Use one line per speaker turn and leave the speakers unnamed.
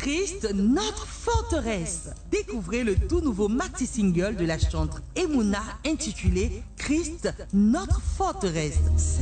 Christ, notre forteresse. Découvrez le tout nouveau maxi-single de la chanteuse Emouna intitulé Christ, notre forteresse.